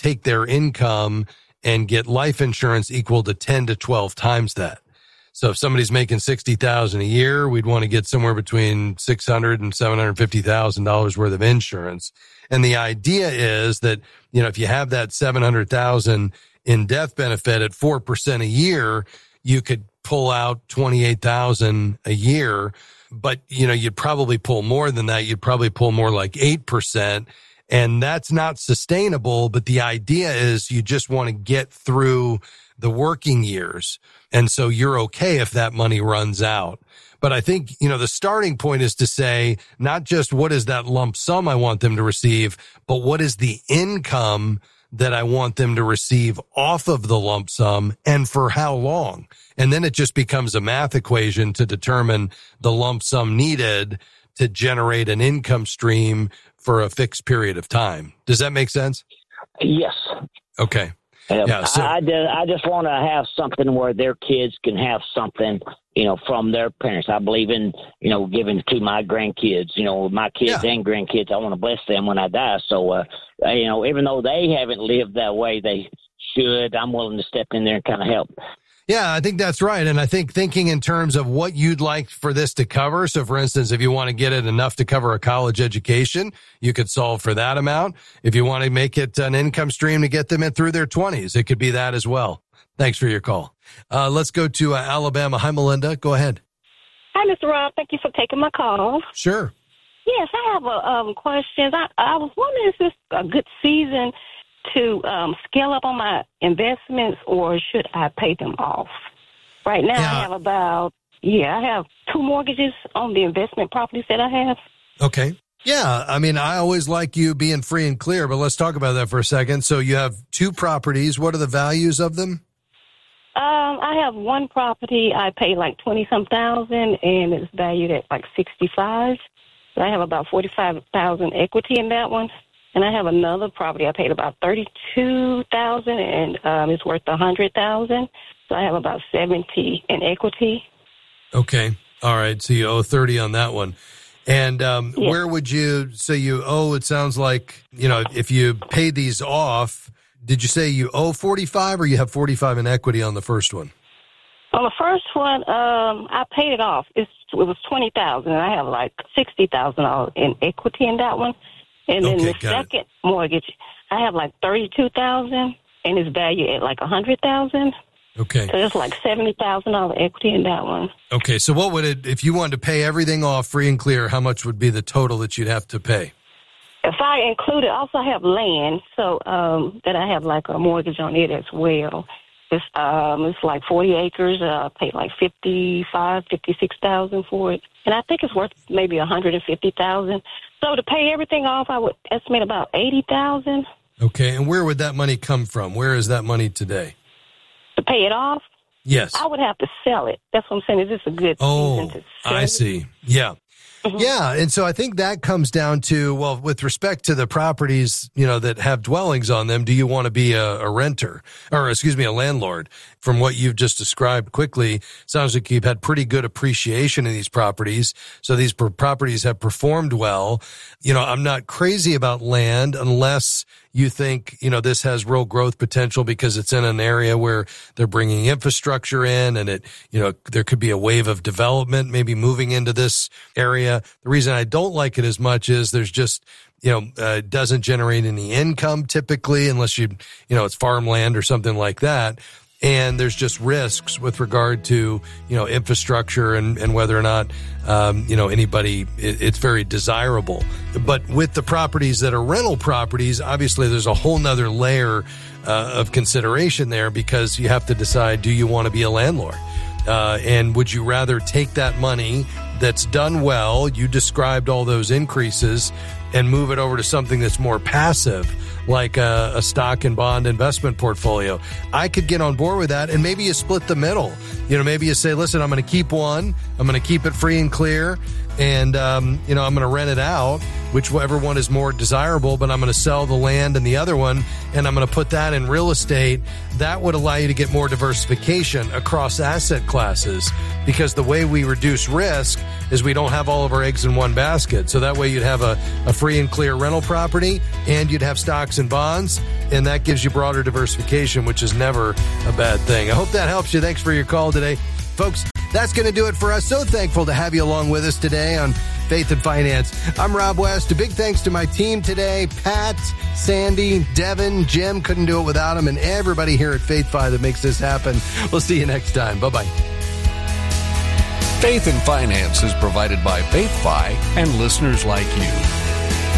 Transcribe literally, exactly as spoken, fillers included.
take their income and get life insurance equal to ten to twelve times that. So if somebody's making sixty thousand dollars a year, we'd want to get somewhere between six hundred thousand dollars and seven hundred fifty thousand dollars worth of insurance. And the idea is that, you know, if you have that seven hundred thousand dollars in death benefit at four percent a year, you could pull out twenty-eight thousand dollars a year. But, you know, you'd probably pull more than that. You'd probably pull more like eight percent. And that's not sustainable. But the idea is you just want to get through the working years. And so you're okay if that money runs out. But I think, you know, the starting point is to say, not just what is that lump sum I want them to receive, but what is the income that I want them to receive off of the lump sum and for how long. And then it just becomes a math equation to determine the lump sum needed to generate an income stream for a fixed period of time. Does that make sense? Yes. Okay. Um, yeah, so, I, I, just, I just want to have something where their kids can have something, you know, from their parents. I believe in, you know, giving to my grandkids, you know, my kids yeah. and grandkids. I want to bless them when I die. So, uh, you know, even though they haven't lived that way, they should. I'm willing to step in there and kind of help. Yeah, I think that's right. And I think thinking in terms of what you'd like for this to cover. So, for instance, if you want to get it enough to cover a college education, you could solve for that amount. If you want to make it an income stream to get them in through their twenties, it could be that as well. Thanks for your call. Uh, let's go to uh, Alabama. Hi, Melinda. Go ahead. Hi, Mister Rob. Thank you for taking my call. Sure. Yes, I have a um, question. I, I was wondering, is this a good season to um, scale up on my investments, or should I pay them off? Right now, yeah. I have about, yeah, I have two mortgages on the investment properties that I have. Okay. Yeah, I mean, I always like you being free and clear, but let's talk about that for a second. So you have two properties. What are the values of them? Um, I have one property I pay like twenty-some thousand, and it's valued at like sixty-five. So I have about forty-five thousand equity in that one. And I have another property I paid about thirty-two thousand, and um, it's worth one hundred thousand. So I have about seventy in equity. Okay. All right. So you owe thirty on that one. And um, yeah. where would you say you owe? It sounds like, you know, if you pay these off, did you say you owe forty-five, or you have forty-five in equity on the first one? On the first one, um, I paid it off. It's, it was twenty thousand, and I have like sixty thousand dollars in equity in that one. And then okay, the second it. mortgage, I have like thirty-two thousand dollars, and it's valued at like one hundred thousand dollars. Okay. So it's like seventy thousand dollars equity in that one. Okay, so what would it, if you wanted to pay everything off free and clear, how much would be the total that you'd have to pay? If I include it, also I have land, so um, that I have like a mortgage on it as well. It's um, it's like forty acres. Uh, I paid like fifty-five, fifty-six thousand for it, and I think it's worth maybe one hundred and fifty thousand. So to pay everything off, I would estimate about eighty thousand. Okay, and where would that money come from? Where is that money today? To pay it off? Yes. I would have to sell it. That's what I'm saying. Is this a good oh, season to sell I it? see. Yeah. Mm-hmm. Yeah, and so I think that comes down to, well, with respect to the properties, you know, that have dwellings on them, do you want to be a, a renter, or excuse me, a landlord? From what you've just described quickly, sounds like you've had pretty good appreciation in these properties. So these pro- properties have performed well. You know, I'm not crazy about land unless you think, you know, this has real growth potential because it's in an area where they're bringing infrastructure in, and it, you know, there could be a wave of development maybe moving into this area. The reason I don't like it as much is there's just, you know, uh, doesn't generate any income typically unless you, you know, it's farmland or something like that. And there's just risks with regard to, you know, infrastructure and, and whether or not, um, you know, anybody, it, it's very desirable. But with the properties that are rental properties, obviously there's a whole nother layer uh, of consideration there, because you have to decide, do you want to be a landlord? Uh, and would you rather take that money that's done well, you described all those increases, and move it over to something that's more passive, like a, a stock and bond investment portfolio? I could get on board with that, and maybe you split the middle. You know, maybe you say, listen, I'm going to keep one, I'm going to keep it free and clear, and, um, you know, I'm going to rent it out, whichever one is more desirable, but I'm going to sell the land and the other one, and I'm going to put that in real estate. That would allow you to get more diversification across asset classes, because the way we reduce risk is we don't have all of our eggs in one basket. So that way you'd have a, a free and clear rental property, and you'd have stocks and bonds, and that gives you broader diversification, which is never a bad thing. I hope that helps you. Thanks for your call today. Folks, that's going to do it for us. So thankful to have you along with us today on Faith and Finance. I'm Rob West. A big thanks to my team today, Pat, Sandy, Devin, Jim. Couldn't do it without them, and everybody here at FaithFi that makes this happen. We'll see you next time. Bye-bye. Faith and Finance is provided by FaithFi and listeners like you.